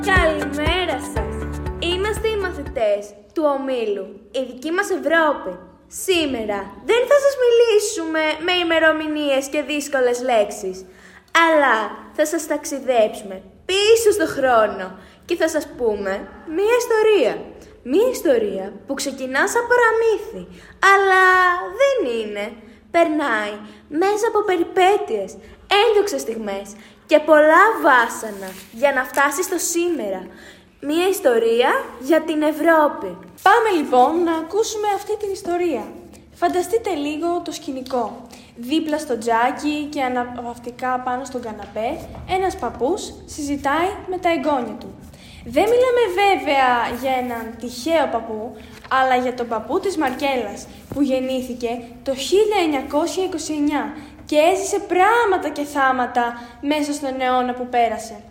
Καλημέρα σας. Είμαστε οι μαθητές του ομίλου, η δική μας Ευρώπη. Σήμερα δεν θα σας μιλήσουμε με ημερομηνίες και δύσκολες λέξεις, αλλά θα σας ταξιδέψουμε πίσω στο χρόνο και θα σας πούμε μία ιστορία. Μία ιστορία που ξεκινά σαν παραμύθι, αλλά δεν είναι. Περνάει μέσα από περιπέτειες, ένδοξες στιγμές και πολλά βάσανα για να φτάσει στο σήμερα. Μία ιστορία για την Ευρώπη. Πάμε λοιπόν να ακούσουμε αυτή την ιστορία. Φανταστείτε λίγο το σκηνικό. Δίπλα στο τζάκι και αναπαυτικά πάνω στον καναπέ, ένας παππούς συζητάει με τα εγγόνια του. Δεν μιλάμε βέβαια για έναν τυχαίο παππού, αλλά για τον παππού της Μαρκέλας, που γεννήθηκε το 1929 και έζησε πράγματα και θάματα μέσα στον αιώνα που πέρασε.